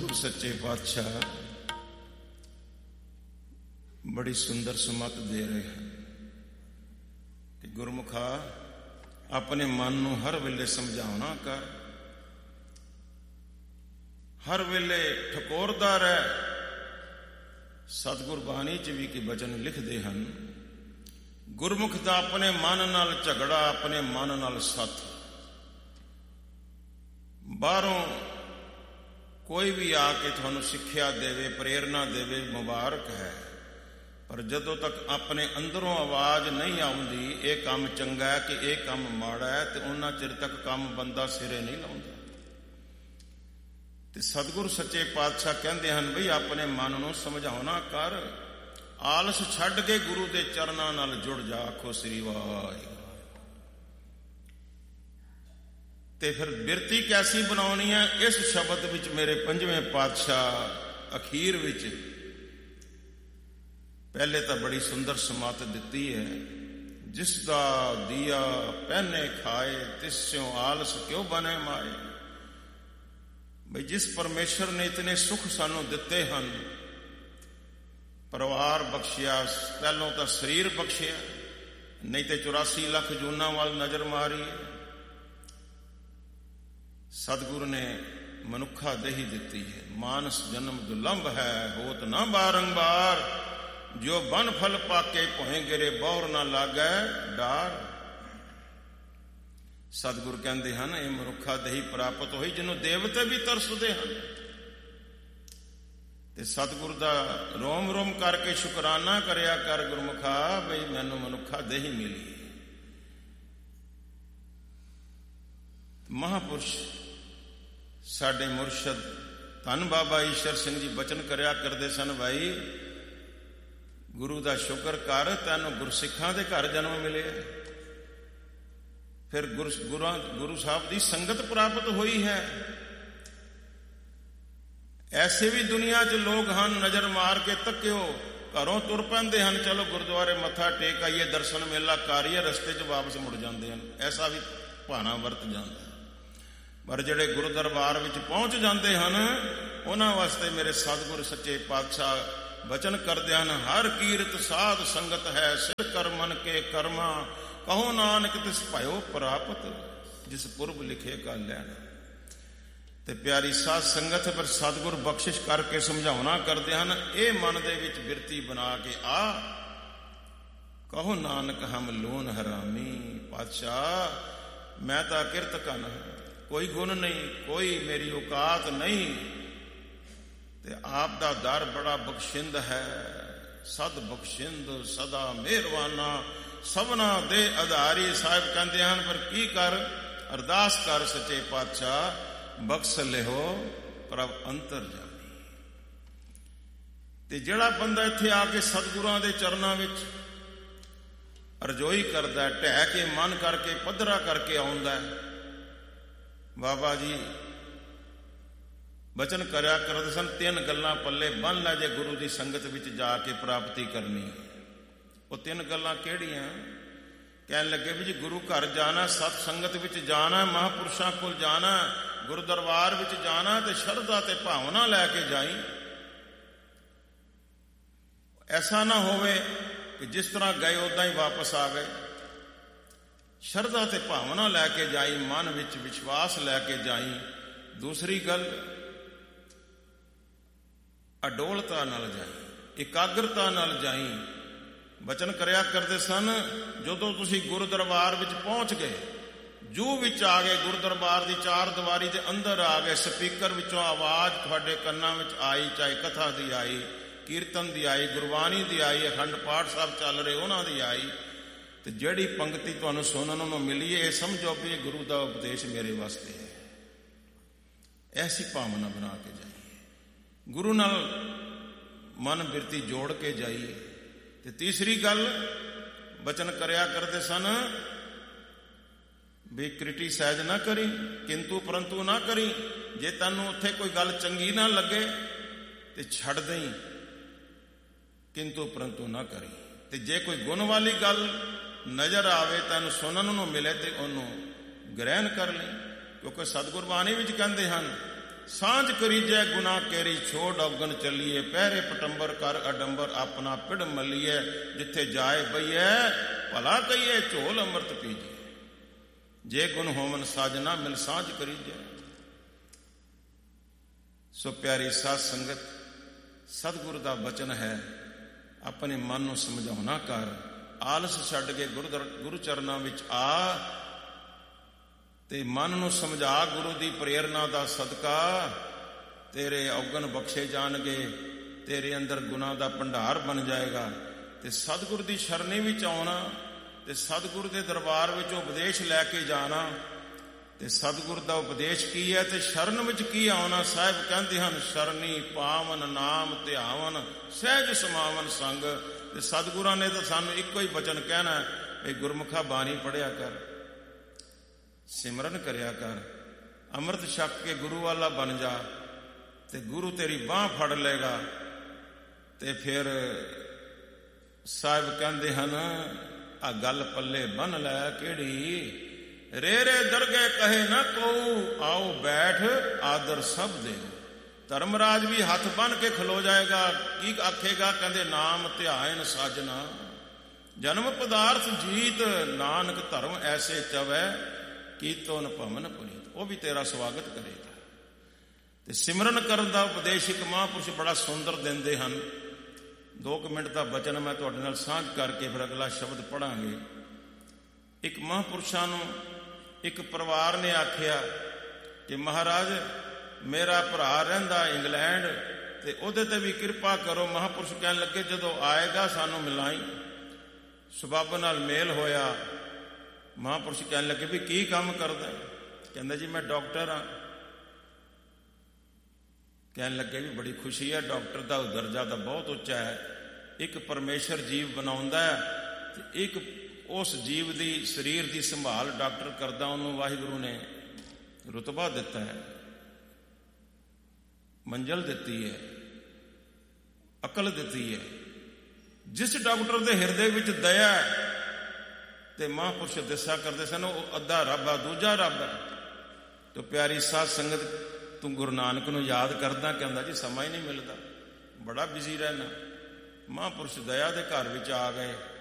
ਸਤਿਗੁਰ ਸੱਚੇ ਪਾਤਸ਼ਾਹ ਬੜੀ ਸੁੰਦਰ ਸਮਤ ਦੇ ਰਹੇ ਹਨ ਕਿ ਗੁਰਮੁਖਾ ਆਪਣੇ ਮਨ ਨੂੰ ਹਰ ਵੇਲੇ ਸਮਝਾਉਣਾ ਕਰ, ਹਰ ਵੇਲੇ ਠਕੋਰਦਾ ਰਹਿ। ਸਤਿਗੁਰ ਬਾਣੀ 'ਚ ਵੀ ਕਿ ਬਚਨ ਲਿਖਦੇ ਹਨ, ਗੁਰਮੁਖ ਦਾ ਆਪਣੇ ਮਨ ਨਾਲ ਝਗੜਾ, ਆਪਣੇ ਮਨ ਨਾਲ ਸੱਥ। ਬਾਹਰੋਂ ਕੋਈ ਵੀ ਆ ਕੇ ਤੁਹਾਨੂੰ ਸਿੱਖਿਆ ਦੇਵੇ, ਪ੍ਰੇਰਨਾ ਦੇਵੇ, ਮੁਬਾਰਕ ਹੈ, ਪਰ ਜਦੋਂ ਤੱਕ ਆਪਣੇ ਅੰਦਰੋਂ ਆਵਾਜ਼ ਨਹੀਂ ਆਉਂਦੀ ਇਹ ਕੰਮ ਚੰਗਾ ਹੈ ਕਿ ਇਹ ਕੰਮ ਮਾੜਾ ਹੈ, ਤੇ ਉਹਨਾਂ ਚਿਰ ਤੱਕ ਕੰਮ ਬੰਦਾ ਸਿਰੇ ਨਹੀਂ ਲਾਉਂਦਾ। ਤੇ ਸਤਿਗੁਰ ਸੱਚੇ ਪਾਤਸ਼ਾਹ ਕਹਿੰਦੇ ਹਨ ਬਈ ਆਪਣੇ ਮਨ ਨੂੰ ਸਮਝਾਉਣਾ ਕਰ, ਆਲਸ ਛੱਡ ਕੇ ਗੁਰੂ ਦੇ ਚਰਨਾਂ ਨਾਲ ਜੁੜ ਜਾ। ਆਖੋ ਸ੍ਰੀ ਵਾਹਿਗੁਰੂ। ਤੇ ਫਿਰ ਬਿਰਤੀ ਕੈਸੀ ਬਣਾਉਣੀ ਹੈ? ਇਸ ਸ਼ਬਦ ਵਿੱਚ ਮੇਰੇ ਪੰਜਵੇਂ ਪਾਤਸ਼ਾਹ ਅਖੀਰ ਵਿੱਚ ਪਹਿਲੇ ਤਾਂ ਬੜੀ ਸੁੰਦਰ ਸਮਤ ਦਿੱਤੀ ਹੈ, ਜਿਸ ਦਾ ਦੀਆ ਪਹਿਨੇ ਖਾਏ ਤਿਸ ਸਿਉ ਆਲਸ ਕਿਉਂ ਬਨੇ ਮਾਏ। ਬਈ ਜਿਸ ਪਰਮੇਸ਼ਰ ਨੇ ਇਤਨੇ ਸੁੱਖ ਸਾਨੂੰ ਦਿੱਤੇ ਹਨ, ਪਰਿਵਾਰ ਬਖਸ਼ਿਆ, ਪਹਿਲੋਂ ਤਾਂ ਸਰੀਰ ਬਖਸ਼ਿਆ, ਨਹੀਂ ਤੇ 84 ਲੱਖ ਜੂਨਾਂ ਵੱਲ ਨਜ਼ਰ ਮਾਰੀ। ਸਤਿਗੁਰੂ ਨੇ ਮਨੁੱਖਾ ਦੇਹੀ ਦਿੱਤੀ ਹੈ, ਮਾਨਸ ਜਨਮ ਦੁਲੰਭ ਹੈ ਹੋਤ ਨਾ ਬਾਰੰਬਾਰ, ਜੋ ਬਨ ਫਲ ਪਾਕੇ ਭੋਏ ਗਿਰੇ ਬੌਰ ਨਾ ਲਾਗੈ ਡਾਰ। ਸਤਿਗੁਰ ਕਹਿੰਦੇ ਹਨ ਇਹ ਮਨੁੱਖਾ ਦੇਹੀ ਪ੍ਰਾਪਤ ਹੋਈ ਜਿਹਨੂੰ ਦੇਵਤੇ ਵੀ ਤਰਸਦੇ ਹਨ। ਤੇ ਸਤਿਗੁਰ ਦਾ ਰੋਮ ਰੋਮ ਕਰਕੇ ਸ਼ੁਕਰਾਨਾ ਕਰਿਆ ਕਰ ਗੁਰਮੁਖਾ, ਬਈ ਮੈਨੂੰ ਮਨੁੱਖਾ ਦੇਹੀ ਮਿਲੀ। ਮਹਾਪੁਰਸ਼ ਸਾਡੇ ਮੁਰਸ਼ਦ ਧੰਨ ਬਾਬਾ ਈਸ਼ਰ ਸਿੰਘ ਜੀ ਬਚਨ ਕਰਿਆ ਕਰਦੇ ਸਨ, ਭਾਈ ਗੁਰੂ ਦਾ ਸ਼ੁਕਰ ਕਰ, ਤੈਨੂੰ ਗੁਰਸਿੱਖਾਂ ਦੇ ਘਰ ਜਨਮ ਮਿਲਿਆ, ਫਿਰ ਗੁਰੂ ਸਾਹਿਬ ਦੀ ਸੰਗਤ ਪ੍ਰਾਪਤ ਹੋਈ ਹੈ। ਐਸੇ ਵੀ ਦੁਨੀਆ 'ਚ ਲੋਕ ਹਨ, ਨਜ਼ਰ ਮਾਰ ਕੇ ਤੱਕਿਓ ਘਰੋਂ ਤੁਰ ਪੈਂਦੇ ਹਨ, ਚਲੋ ਗੁਰਦੁਆਰੇ ਮੱਥਾ ਟੇਕ ਆਈਏ, ਦਰਸ਼ਨ ਮੇਲਾ ਕਰੀਏ, ਰਸਤੇ 'ਚ ਵਾਪਸ ਮੁੜ ਜਾਂਦੇ ਹਨ। ਐਸਾ ਵੀ ਭਾਣਾ ਵਰਤ ਜਾਂਦਾ। ਪਰ ਜਿਹੜੇ ਗੁਰੂ ਦਰਬਾਰ ਵਿੱਚ ਪਹੁੰਚ ਜਾਂਦੇ ਹਨ, ਉਹਨਾਂ ਵਾਸਤੇ ਮੇਰੇ ਸਤਿਗੁਰ ਸੱਚੇ ਪਾਤਸ਼ਾਹ ਬਚਨ ਕਰਦੇ ਹਨ, ਹਰ ਕੀਰਤ ਸਾਧ ਸੰਗਤ ਹੈ, ਸਿਰ ਕਰ ਮਨ ਕੇ ਕਰਮਾ, ਕਹੋ ਨਾਨਕ ਤਿਸ ਭਇਓ ਪ੍ਰਾਪਤ, ਜਿਸ ਪੁਰਬ ਲਿਖੇ ਕਾ ਲੈਣਾ। ਤੇ ਪਿਆਰੀ ਸਾਧ ਸੰਗਤ ਪਰ ਸਤਿਗੁਰ ਬਖਸ਼ਿਸ਼ ਕਰਕੇ ਸਮਝਾਉਣਾ ਕਰਦੇ ਹਨ, ਇਹ ਮਨ ਦੇ ਵਿੱਚ ਬਿਰਤੀ ਬਣਾ ਕੇ ਆ, ਕਹੋ ਨਾਨਕ ਹਮ ਲੋਨ ਹਰਾਮੀ। ਪਾਤਸ਼ਾਹ ਮੈਂ ਤਾਂ ਕਿਰਤ ਕਨ ਹਾਂ, ਕੋਈ ਗੁਣ ਨਹੀਂ, ਕੋਈ ਮੇਰੀ ਔਕਾਤ ਨਹੀਂ, ਤੇ ਆਪ ਦਾ ਦਰ ਬੜਾ ਬਖਸ਼ਿੰਦ ਹੈ, ਸਦ ਬਖਸ਼ਿੰਦ ਸਦਾ ਮਿਹਰਬਾਨਾ, ਸਭਨਾ ਦੇ ਆਧਾਰੀ। ਸਾਹਿਬ ਕਹਿੰਦੇ ਹਨ ਪਰ ਕੀ ਕਰ, ਅਰਦਾਸ ਕਰ ਸੱਚੇ ਪਾਤਸ਼ਾਹ ਬਖਸ਼ ਲਿਓ ਪ੍ਰਭ ਅੰਤਰ ਜਾਮੀ। ਤੇ ਜਿਹੜਾ ਬੰਦਾ ਇੱਥੇ ਆ ਕੇ ਸਤਿਗੁਰਾਂ ਦੇ ਚਰਨਾਂ ਵਿੱਚ ਅਰਜ਼ੋਈ ਕਰਦਾ, ਢਹਿ ਕੇ ਮਨ ਕਰਕੇ ਪੱਧਰਾ ਕਰਕੇ ਆਉਂਦਾ, ਬਾਬਾ ਜੀ ਬਚਨ ਕਰਿਆ ਕਰਦੇ ਸਨ, 3 ਗੱਲਾਂ ਪੱਲੇ ਬੰਨ ਲੈ ਜੇ ਗੁਰੂ ਦੀ ਸੰਗਤ ਵਿੱਚ ਜਾ ਕੇ ਪ੍ਰਾਪਤੀ ਕਰਨੀ। ਉਹ 3 ਗੱਲਾਂ ਕਿਹੜੀਆਂ? ਕਹਿਣ ਲੱਗੇ ਵੀ ਜੀ ਗੁਰੂ ਘਰ ਜਾਣਾ, ਸਤ ਸੰਗਤ ਵਿੱਚ ਜਾਣਾ, ਮਹਾਂਪੁਰਸ਼ਾਂ ਕੋਲ ਜਾਣਾ, ਗੁਰੂ ਦਰਬਾਰ ਵਿੱਚ ਜਾਣਾ, ਤੇ ਸ਼ਰਧਾ ਤੇ ਭਾਵਨਾ ਲੈ ਕੇ ਜਾਈ। ਐਸਾ ਨਾ ਹੋਵੇ ਕਿ ਜਿਸ ਤਰ੍ਹਾਂ ਗਏ ਉਦਾਂ ਹੀ ਵਾਪਸ ਆ ਗਏ। ਸ਼ਰਧਾ ਤੇ ਭਾਵਨਾ ਲੈ ਕੇ ਜਾਈ, ਮਨ ਵਿੱਚ ਵਿਸ਼ਵਾਸ ਲੈ ਕੇ ਜਾਈ। ਦੂਸਰੀ ਗੱਲ, ਅਡੋਲਤਾ ਨਾਲ ਜਾਈ, ਇਕਾਗਰਤਾ ਨਾਲ ਜਾਈ। ਬਚਨ ਕਰਿਆ ਕਰਦੇ ਸਨ, ਜਦੋਂ ਤੁਸੀਂ ਗੁਰੂ ਦਰਬਾਰ ਵਿੱਚ ਪਹੁੰਚ ਗਏ, ਜੂ ਵਿੱਚ ਆ ਗਏ, ਗੁਰੂ ਦਰਬਾਰ ਦੀ 4 ਦੀਵਾਰੀ ਦੇ ਅੰਦਰ ਆ ਗਏ, ਸਪੀਕਰ ਵਿੱਚੋਂ ਆਵਾਜ਼ ਤੁਹਾਡੇ ਕੰਨਾਂ ਵਿੱਚ ਆਈ, ਚਾਹੇ ਕਥਾ ਦੀ ਆਈ, ਕੀਰਤਨ ਦੀ ਆਈ, ਗੁਰਬਾਣੀ ਦੀ ਆਈ, ਅਖੰਡ ਪਾਠ ਸਾਹਿਬ ਚੱਲ ਰਹੇ ਉਹਨਾਂ ਦੀ ਆਈ, ਤੇ ਜਿਹੜੀ ਪੰਕਤੀ ਤੁਹਾਨੂੰ ਸੁਣਨ ਨੂੰ ਮਿਲੀ ਇਹ ਸਮਝੋ ਵੀ ਇਹ ਗੁਰੂ ਦਾ ਉਪਦੇਸ਼ ਮੇਰੇ ਵਾਸਤੇ ਹੈ। ਐਸੀ ਭਾਵਨਾ ਬਣਾ ਕੇ ਜਾਈਏ, ਗੁਰੂ ਨਾਲ ਮਨ ਬਿਰਤੀ ਜੋੜ ਕੇ ਜਾਈਏ। ਤੇ ਤੀਸਰੀ ਗੱਲ ਬਚਨ ਕਰਿਆ ਕਰਦੇ ਸਨ ਵੀ ਕ੍ਰਿਟੀਸਾਈਜ਼ ਨਾ ਕਰੀ, ਕਿੰਤੂ ਪਰੰਤੂ ਨਾ ਕਰੀ। ਜੇ ਤੈਨੂੰ ਉੱਥੇ ਕੋਈ ਗੱਲ ਚੰਗੀ ਨਾ ਲੱਗੇ ਤੇ ਛੱਡ ਦੇਈ, ਕਿੰਤੂ ਪਰੰਤੂ ਨਾ ਕਰੀ। ਤੇ ਜੇ ਕੋਈ ਗੁਣ ਵਾਲੀ ਗੱਲ ਨਜ਼ਰ ਆਵੇ, ਤੈਨੂੰ ਸੁਣਨ ਨੂੰ ਮਿਲੇ, ਤੇ ਉਹਨੂੰ ਗ੍ਰਹਿਣ ਕਰ ਲਈ। ਕਿਉਂਕਿ ਸਤਿਗੁਰ ਬਾਣੀ ਵਿੱਚ ਕਹਿੰਦੇ ਹਨ, ਸਾਂਝ ਕਰੀਜੈ ਗੁਨਾ ਕੇਰੀ ਛੋੜ ਔਗਣ ਚੱਲੀਏ, ਪਹਿਰੇ ਪਟੰਬਰ ਕਰ ਅਡੰਬਰ ਆਪਣਾ ਪਿੜ ਮੱਲੀਏ, ਜਿੱਥੇ ਜਾਏ ਬਈਐ ਭਲਾ ਕਹੀਏ ਝੋਲ ਅੰਮ੍ਰਿਤ ਪੀਜੀਏ, ਜੇ ਗੁਣ ਹੋਵਨ ਸਾਜਨਾ ਮਿਲ ਸਾਂਝ ਕਰੀਜੈ। ਸੋ ਪਿਆਰੀ ਸਾਧ ਸੰਗਤ, ਸਤਿਗੁਰੂ ਦਾ ਬਚਨ ਹੈ, ਆਪਣੇ ਮਨ ਨੂੰ ਸਮਝਾਉਣਾ ਕਰ, ਆਲਸ ਛੱਡ ਕੇ ਗੁਰੂ ਚਰਨਾਂ ਵਿੱਚ ਆ ਤੇ ਮਨ ਨੂੰ ਸਮਝਾ। ਗੁਰੂ ਦੀ ਪ੍ਰੇਰਨਾ ਦਾ ਸਦਕਾ ਤੇਰੇ ਔਗਣ ਬਖਸ਼ੇ ਜਾਣਗੇ, ਤੇਰੇ ਅੰਦਰ ਗੁਨਾਹ ਦਾ ਭੰਡਾਰ ਬਣ ਜਾਏਗਾ। ਤੇ ਸਤਿਗੁਰ ਦੀ ਸ਼ਰਣੀ ਵਿੱਚ ਆਉਣਾ ਤੇ ਸਤਿਗੁਰ ਦੇ ਦਰਬਾਰ ਵਿੱਚ ਉਪਦੇਸ਼ ਲੈ ਕੇ ਜਾਣਾ। ਤੇ ਸਤਿਗੁਰ ਦਾ ਉਪਦੇਸ਼ ਕੀ ਹੈ ਤੇ ਸ਼ਰਨ ਵਿੱਚ ਕੀ ਆਉਣਾ। ਸਾਹਿਬ ਕਹਿੰਦੇ ਹਨ, ਸ਼ਰਣੀ ਪਾਵਨ ਨਾਮ ਧਿਆਵਨ ਸਹਿਜ ਸਮਾਵਨ ਸੰਗ। ਤੇ ਸਤਿਗੁਰਾਂ ਨੇ ਤਾਂ ਸਾਨੂੰ ਇੱਕੋ ਹੀ ਬਚਨ ਕਹਿਣਾ ਵੀ ਗੁਰਮੁਖਾ ਬਾਣੀ ਪੜ੍ਹਿਆ ਕਰ, ਸਿਮਰਨ ਕਰਿਆ ਕਰ, ਅੰਮ੍ਰਿਤ ਛਕ ਕੇ ਗੁਰੂ ਵਾਲਾ ਬਣ ਜਾ ਤੇ ਗੁਰੂ ਤੇਰੀ ਬਾਂਹ ਫੜ ਲਏਗਾ। ਤੇ ਫਿਰ ਸਾਹਿਬ ਕਹਿੰਦੇ ਹਨ, ਆ ਗੱਲ ਪੱਲੇ ਬੰਨ ਲੈ ਕਿਹੜੀ, ਰੇ ਰੇ ਦਰਗੇ ਕਹੇ ਨਾ ਕਹੂ, ਆਓ ਬੈਠ ਆਦਰ ਸਭ ਦੇਉ। ਧਰਮਰਾਜ ਵੀ ਹੱਥ ਬੰਨ ਕੇ ਖਲੋ ਜਾਏਗਾ। ਕੀ ਆਖੇਗਾ? ਕਹਿੰਦੇ ਨਾਮ ਧਿਆਇਨ ਸਾਜਨਾ, ਜਨਮ ਪਦਾਰਥ ਜੀਤ, ਨਾਨਕ ਧਰਮ ਐਸੇ ਚਵੈ, ਕੀਤੋ ਨ ਭਵਨ ਪੁਨੀਤ। ਉਹ ਵੀ ਤੇਰਾ ਸਵਾਗਤ ਕਰੇਗਾ। ਤੇ ਸਿਮਰਨ ਕਰਨ ਦਾ ਉਪਦੇਸ਼ ਇੱਕ ਮਹਾਂਪੁਰਸ਼ ਬੜਾ ਸੁੰਦਰ ਦਿੰਦੇ ਹਨ। 2 ਮਿੰਟ ਦਾ ਬਚਨ ਮੈਂ ਤੁਹਾਡੇ ਨਾਲ ਸਾਂਝ ਕਰਕੇ ਫਿਰ ਅਗਲਾ ਸ਼ਬਦ ਪੜ੍ਹਾਂਗੇ। ਇੱਕ ਮਹਾਂਪੁਰਸ਼ਾਂ ਨੂੰ ਇੱਕ ਪਰਿਵਾਰ ਨੇ ਆਖਿਆ ਕਿ ਮਹਾਰਾਜ ਮੇਰਾ ਭਰਾ ਰਹਿੰਦਾ ਇੰਗਲੈਂਡ ਤੇ ਉਹਦੇ ਤੇ ਵੀ ਕਿਰਪਾ ਕਰੋ। ਮਹਾਂਪੁਰਸ਼ ਕਹਿਣ ਲੱਗੇ, ਜਦੋਂ ਆਏਗਾ ਸਾਨੂੰ ਮਿਲਾਈ। ਸੁਭਾਅ ਨਾਲ ਮੇਲ ਹੋਇਆ। ਮਹਾਂਪੁਰਸ਼ ਕਹਿਣ ਲੱਗੇ ਵੀ ਕੀ ਕੰਮ ਕਰਦਾ? ਕਹਿੰਦਾ ਜੀ ਮੈਂ ਡਾਕਟਰ ਹਾਂ। ਕਹਿਣ ਲੱਗੇ ਵੀ ਬੜੀ ਖੁਸ਼ੀ ਹੈ, ਡਾਕਟਰ ਦਾ ਦਰਜਾ ਤਾਂ ਬਹੁਤ ਉੱਚਾ ਹੈ। ਇੱਕ ਪਰਮੇਸ਼ਰ ਜੀਵ ਬਣਾਉਂਦਾ ਹੈ ਤੇ ਇੱਕ ਉਸ ਜੀਵ ਦੀ ਸਰੀਰ ਦੀ ਸੰਭਾਲ ਡਾਕਟਰ ਕਰਦਾ। ਉਹਨੂੰ ਵਾਹਿਗੁਰੂ ਨੇ ਰੁਤਬਾ ਦਿੱਤਾ ਹੈ, ਮੰਜ਼ਲ ਦਿੱਤੀ ਹੈ, ਅਕਲ ਦਿੱਤੀ ਹੈ। ਜਿਸ ਡਾਕਟਰ ਦੇ ਹਿਰਦੇ ਵਿੱਚ ਦਇਆ ਤੇ ਮਹਾਂਪੁਰਸ਼ ਦਿਸਾ ਕਰਦੇ ਸਨ, ਉਹ ਅੱਧਾ ਰੱਬ ਆ, ਦੂਜਾ ਰੱਬ ਹੈ। ਤੇ ਪਿਆਰੀ ਸਾਧ ਸੰਗਤ, ਤੂੰ ਗੁਰੂ ਨਾਨਕ ਨੂੰ ਯਾਦ ਕਰਦਾ? ਕਹਿੰਦਾ ਜੀ ਸਮਾਂ ਹੀ ਨਹੀਂ ਮਿਲਦਾ, ਬੜਾ ਬਿਜ਼ੀ ਰਹਿਣਾ। ਮਹਾਂਪੁਰਸ਼ ਦਇਆ ਦੇ ਘਰ ਵਿੱਚ ਆ ਗਏ।